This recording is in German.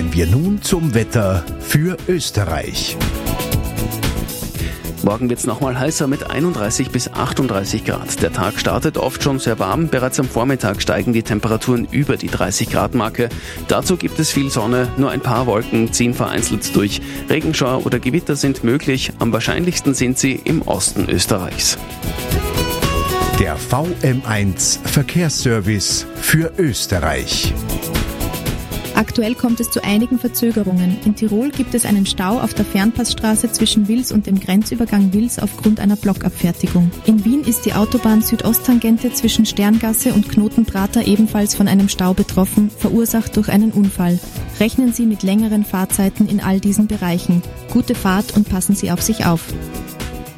Kommen wir nun zum Wetter für Österreich. Morgen wird es nochmal heißer mit 31 bis 38 Grad. Der Tag startet oft schon sehr warm. Bereits am Vormittag steigen die Temperaturen über die 30-Grad-Marke. Dazu gibt es viel Sonne, nur ein paar Wolken ziehen vereinzelt durch. Regenschauer oder Gewitter sind möglich. Am wahrscheinlichsten sind sie im Osten Österreichs. Der VM1 Verkehrsservice für Österreich. Aktuell kommt es zu einigen Verzögerungen. In Tirol gibt es einen Stau auf der Fernpassstraße zwischen Wils und dem Grenzübergang Wils aufgrund einer Blockabfertigung. In Wien ist die Autobahn Südosttangente zwischen Sterngasse und Knotenprater ebenfalls von einem Stau betroffen, verursacht durch einen Unfall. Rechnen Sie mit längeren Fahrzeiten in all diesen Bereichen. Gute Fahrt und passen Sie auf sich auf.